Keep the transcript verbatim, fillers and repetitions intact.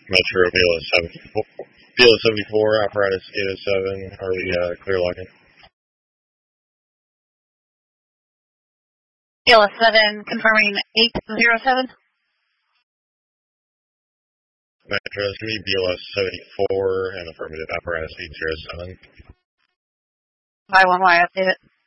Metro B L S seventy-four, B L S seventy-four, apparatus eight oh seven, are we uh, clear locking? B L S seven, confirming eight oh seven. Metro, it's going to be B L S seventy-four and affirmative apparatus eight oh seven. Y one Y, update it.